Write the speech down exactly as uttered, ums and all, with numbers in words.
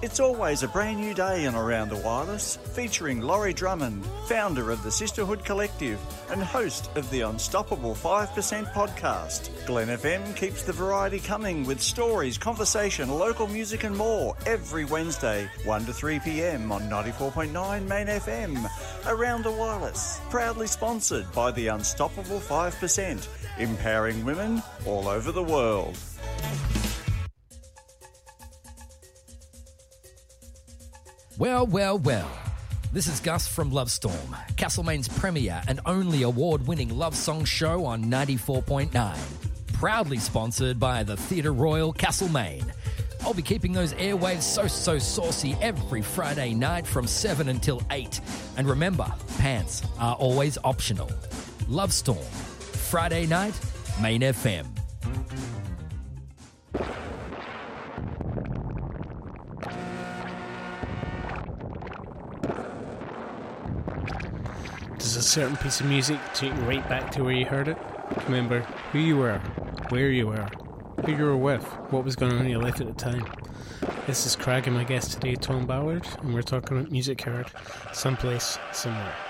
It's always a brand new day in Around the Wireless, featuring Laurie Drummond, founder of the Sisterhood Collective and host of the Unstoppable five percent podcast. Glen F M keeps the variety coming with stories, conversation, local music and more every Wednesday, one to three p.m. on ninety-four point nine Main F M. Around the Wireless, proudly sponsored by the Unstoppable five percent, empowering women all over the world. Well, well, well. This is Gus from Lovestorm, Castlemaine's premier and only award-winning love song show on ninety-four point nine. Proudly sponsored by the Theatre Royal Castlemaine. I'll be keeping those airwaves so, so saucy every Friday night from seven until eight. And remember, pants are always optional. Lovestorm, Friday night, Main F M. Does a certain piece of music take you right back to where you heard it? Remember who you were, where you were, who you were with, what was going on in your life at the time. This is Craig and my guest today, Tom Ballard, and we're talking about music heard someplace, somewhere.